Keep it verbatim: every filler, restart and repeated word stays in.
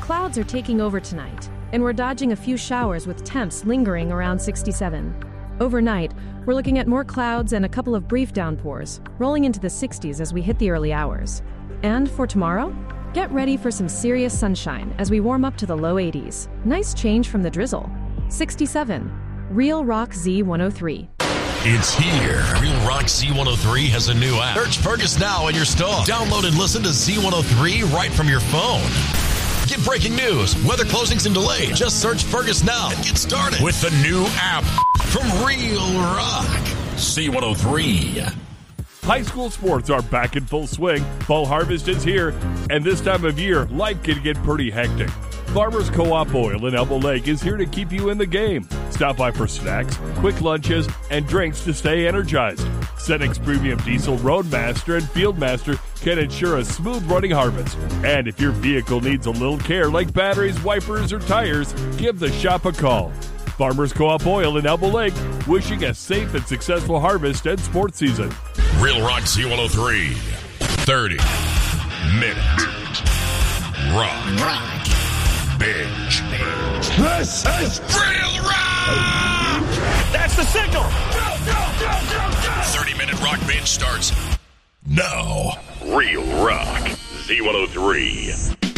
clouds are taking over tonight, and we're dodging a few showers with temps lingering around sixty-seven. Overnight, we're looking at more clouds and a couple of brief downpours, rolling into the sixties as we hit the early hours. And for tomorrow, get ready for some serious sunshine as we warm up to the low eighties. Nice change from the drizzle. sixty-seven. Real Rock Z one oh three. It's here. Real Rock Z one oh three has a new app. Search Fergus now in your store. Download and listen to Z one oh three right from your phone. Get breaking news, weather closings and delays. Just search Fergus now and get started with the new app from Real Rock Z one oh three. High school sports are back in full swing. Fall harvest is here, and this time of year, life can get pretty hectic. Farmers Co-op Oil in Elbow Lake is here to keep you in the game. Stop by for snacks, quick lunches, and drinks to stay energized. Cenex Premium Diesel Roadmaster and Fieldmaster can ensure a smooth-running harvest. And if your vehicle needs a little care like batteries, wipers, or tires, give the shop a call. Farmers Co-op Oil in Elbow Lake, wishing a safe and successful harvest and sports season. Real Rock Z one oh three. thirty minute rock. rock. Binge. This is Real Rock! That's the signal! Go, go, go, go, go! thirty minute rock binge starts now. Real Rock Z one oh three.